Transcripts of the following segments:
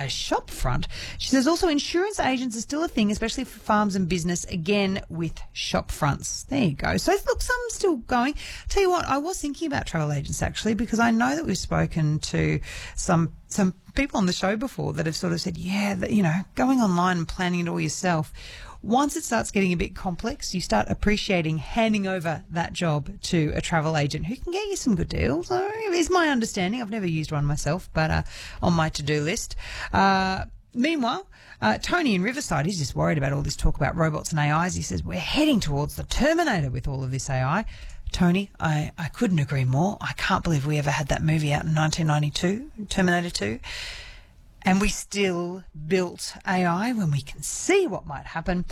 a shop front. She says also insurance agents are still a thing, especially for farms and business, again with shop fronts. There you go. So look, some still going. Tell you what, I was thinking about travel agents actually, because I know that we've spoken to some people on the show before that have sort of said, yeah, that, you know, going online and planning it all yourself. Once it starts getting a bit complex, you start appreciating handing over that job to a travel agent who can get you some good deals. Is my understanding. I've never used one myself, but on my to-do list. Meanwhile, Tony in Riverside, he's just worried about all this talk about robots and AIs. He says, we're heading towards the Terminator with all of this AI. Tony, I couldn't agree more. I can't believe we ever had that movie out in 1992, Terminator 2. And we still built AI when we can see what might happen.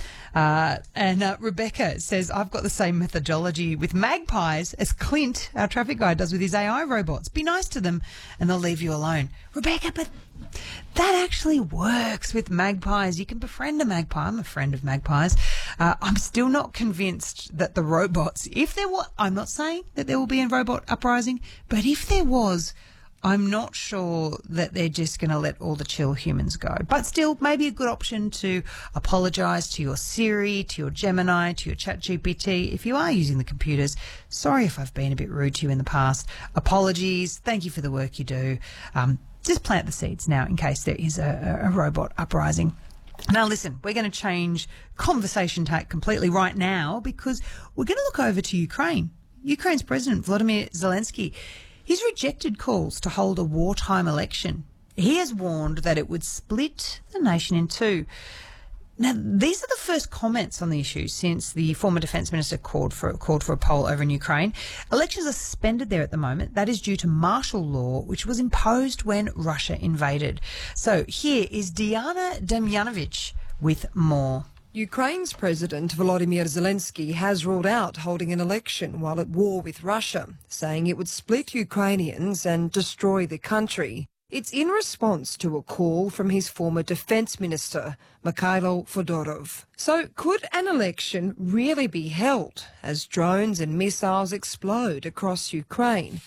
And Rebecca says, I've got the same methodology with magpies as Clint, our traffic guy, does with his AI robots. Be nice to them and they'll leave you alone. Rebecca, but that actually works with magpies. You can befriend a magpie. I'm a friend of magpies. I'm still not convinced that the robots, if there were, I'm not saying that there will be a robot uprising, but if there was, I'm not sure that they're just going to let all the chill humans go. But still, maybe a good option to apologise to your Siri, to your Gemini, to your ChatGPT. If you are using the computers, sorry if I've been a bit rude to you in the past. Apologies. Thank you for the work you do. Just plant the seeds now in case there is a robot uprising. Now, listen, we're going to change conversation tack completely right now because we're going to look over to Ukraine. Ukraine's President, Volodymyr Zelensky, he's rejected calls to hold a wartime election. He has warned that it would split the nation in two. Now, these are the first comments on the issue since the former Defence Minister called for a poll over in Ukraine. Elections are suspended there at the moment. That is due to martial law, which was imposed when Russia invaded. So here is Diana Demjanovic with more. Ukraine's President Volodymyr Zelensky has ruled out holding an election while at war with Russia, saying it would split Ukrainians and destroy the country. It's in response to a call from his former defence minister, Mikhailo Fedorov. So could an election really be held as drones and missiles explode across Ukraine?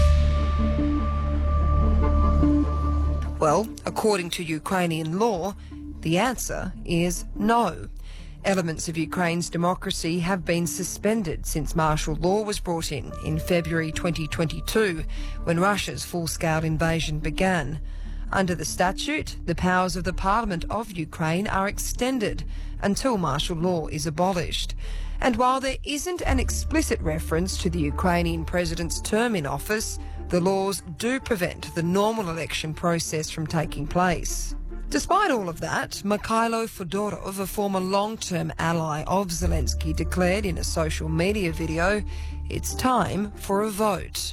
Well, according to Ukrainian law, the answer is no. Elements of Ukraine's democracy have been suspended since martial law was brought in February 2022, when Russia's full-scale invasion began. Under the statute, the powers of the Parliament of Ukraine are extended until martial law is abolished. And while there isn't an explicit reference to the Ukrainian president's term in office, the laws do prevent the normal election process from taking place. Despite all of that, Mikhailo Fedorov, a former long-term ally of Zelensky, declared in a social media video, it's time for a vote.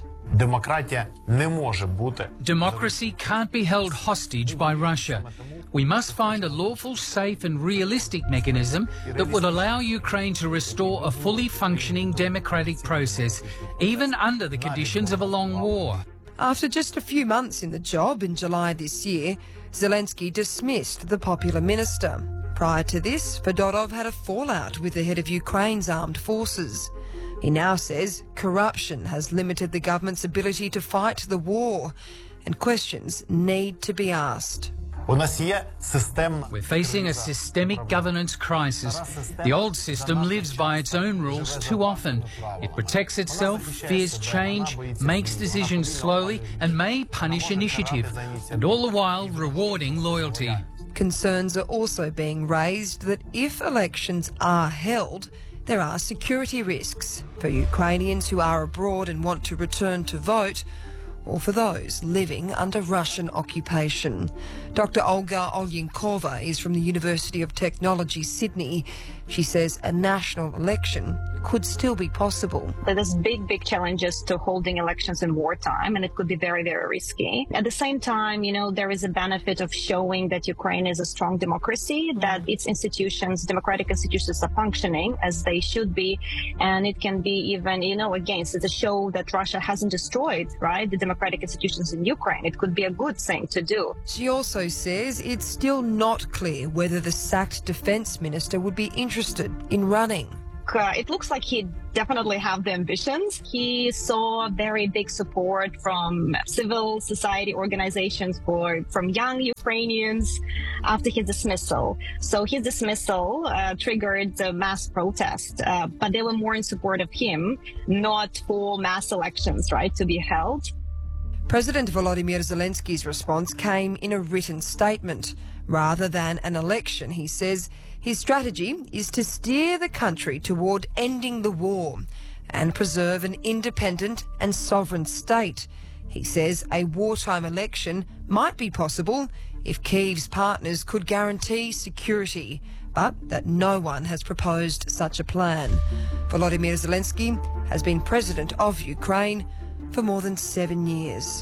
Democracy can't be held hostage by Russia. We must find a lawful, safe and realistic mechanism that would allow Ukraine to restore a fully functioning democratic process, even under the conditions of a long war. After just a few months in the job in July this year, Zelensky dismissed the popular minister. Prior to this, Fedorov had a fallout with the head of Ukraine's armed forces. He now says corruption has limited the government's ability to fight the war, and questions need to be asked. We're facing a systemic governance crisis. The old system lives by its own rules too often. It protects itself, fears change, makes decisions slowly and may punish initiative, and all the while rewarding loyalty. Concerns are also being raised that if elections are held, there are security risks for Ukrainians who are abroad and want to return to vote, or for those living under Russian occupation. Dr. Olga Olyenkova is from the University of Technology, Sydney. She says a national election could still be possible. There's big challenges to holding elections in wartime, and it could be very, very risky. At the same time, there is a benefit of showing that Ukraine is a strong democracy, that its institutions, democratic institutions, are functioning as they should be, and it can be even, against it to show that Russia hasn't destroyed, right, the democratic institutions in Ukraine. It could be a good thing to do. She also says it's still not clear whether the sacked defence minister would be interested in running. it looks like he definitely have the ambitions. He saw very big support from civil society organizations from young Ukrainians after his dismissal. So his dismissal triggered a mass protest, but they were more in support of him, not for mass elections, right, to be held. President Volodymyr Zelensky's response came in a written statement. Rather than an election, he says, his strategy is to steer the country toward ending the war and preserve an independent and sovereign state. He says a wartime election might be possible if Kyiv's partners could guarantee security, but that no one has proposed such a plan. Volodymyr Zelensky has been president of Ukraine for more than 7 years.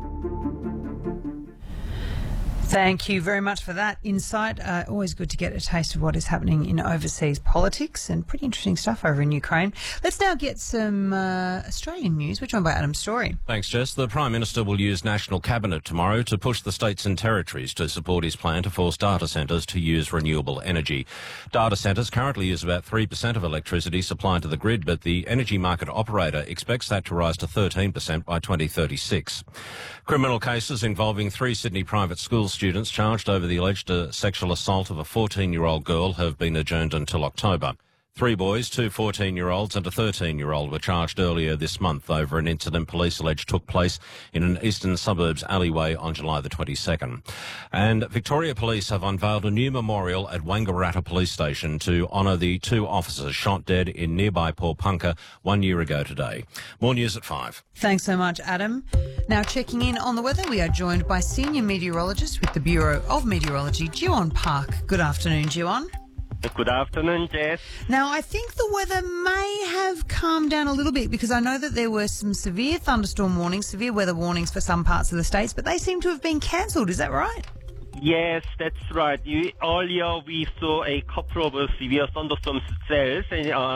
Thank you very much for that insight. Always good to get a taste of what is happening in overseas politics, and pretty interesting stuff over in Ukraine. Let's now get some Australian news. We're joined by Adam Story. Thanks, Jess. The Prime Minister will use National Cabinet tomorrow to push the states and territories to support his plan to force data centres to use renewable energy. Data centres currently use about 3% of electricity supplied to the grid, but the energy market operator expects that to rise to 13% by 2036. Criminal cases involving 3 Sydney private school students charged over the alleged sexual assault of a 14-year-old girl have been adjourned until October. 3 boys, 2 14-year-olds and a 13-year-old were charged earlier this month over an incident police allege took place in an eastern suburbs alleyway on July the 22nd. And Victoria Police have unveiled a new memorial at Wangaratta Police Station to honour the 2 officers shot dead in nearby Paulpunka 1 year ago today. More news at 5. Thanks so much, Adam. Now checking in on the weather, we are joined by senior meteorologist with the Bureau of Meteorology, Jiwon Park. Good afternoon, Jiwon. Good afternoon, Jess. Now, I think the weather may have calmed down a little bit because I know that there were some severe thunderstorm warnings, severe weather warnings for some parts of the states, but they seem to have been cancelled. Is that right? Yes, that's right. Earlier, we saw a couple of severe thunderstorm cells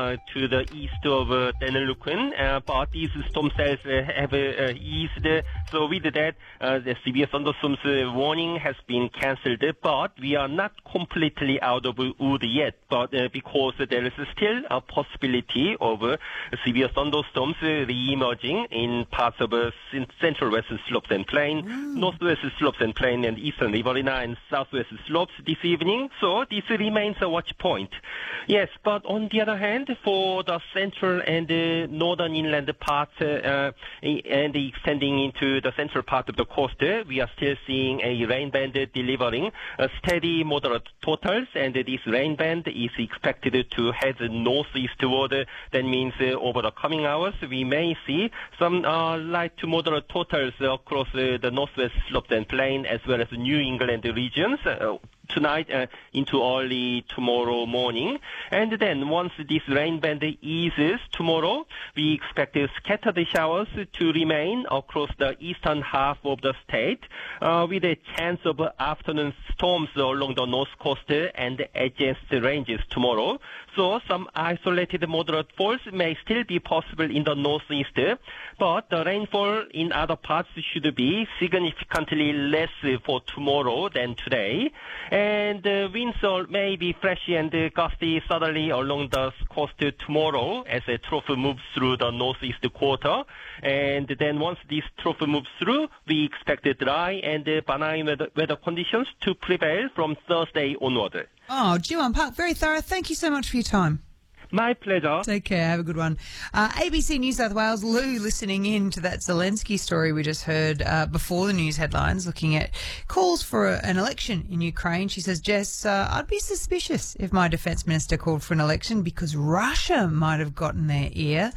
to the east of Deniliquin, but these storm cells have eased. So with that, the severe thunderstorms warning has been cancelled, but we are not completely out of wood yet. But because there is still a possibility of severe thunderstorms re-emerging in parts of central western slopes and plain, northwest slopes and plain, and eastern riverina and southwest slopes this evening. So this remains a watch point. Yes, but on the other hand, for the central and northern inland parts and extending into the central part of the coast, we are still seeing a rain band delivering steady moderate totals, and this rain band is expected to head northeastward. That means over the coming hours, we may see some light to moderate totals across the northwest slopes and plain, as well as New England regions tonight into early tomorrow morning. And then once this rain band eases tomorrow, we expect scattered showers to remain across the eastern half of the state, with a chance of afternoon storms along the north coast and adjacent ranges tomorrow. So some isolated moderate falls may still be possible in the northeast, but the rainfall in other parts should be significantly less for tomorrow than today. And winds may be fresh and gusty southerly along the coast tomorrow as a trough moves through the northeast quarter. And then once this trough moves through, we expect dry and benign weather conditions to prevail from Thursday onward. Oh, Jiwon Park, very thorough. Thank you so much for your time. My pleasure. Take care. Have a good one. ABC New South Wales, Lou, listening in to that Zelensky story we just heard before the news headlines, looking at calls for an election in Ukraine. She says, Jess, I'd be suspicious if my defence minister called for an election because Russia might have gotten their ear.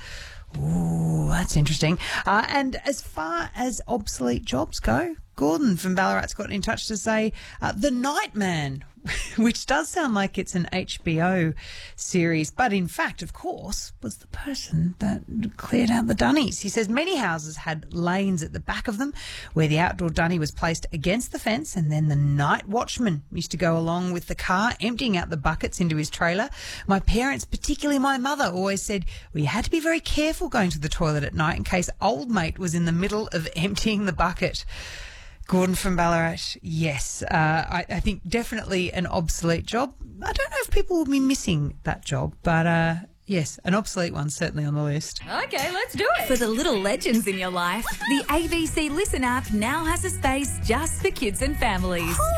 Ooh, that's interesting. And as far as obsolete jobs go, Gordon from Ballarat's got in touch to say The Night Man, which does sound like it's an HBO series, but in fact, of course, was the person that cleared out the dunnies. He says many houses had lanes at the back of them where the outdoor dunny was placed against the fence, and then the night watchman used to go along with the car, emptying out the buckets into his trailer. My parents, particularly my mother, always said we had to be very careful going to the toilet at night in case old mate was in the middle of emptying the bucket. Gordon from Ballarat, yes. I think definitely an obsolete job. I don't know if people will be missing that job, but Yes, an obsolete one certainly on the list. Okay, let's do it. For the little legends in your life, the ABC Listen app now has a space just for kids and families.